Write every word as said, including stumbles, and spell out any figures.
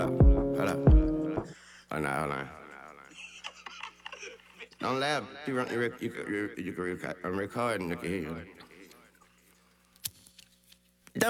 up, hold up. Hold on, hold on. Don't laugh. You, run, you, rec- you, you, you, you can record. I'm recording. I can hear you.